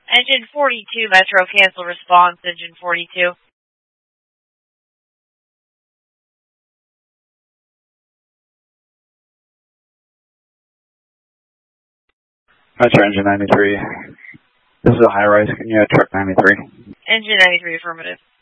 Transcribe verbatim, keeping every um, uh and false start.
Engine forty-two, Metro, cancel response, engine forty-two. Metro, engine ninety-three. This is a high rise. Can you have truck ninety-three? Engine ninety-three, affirmative.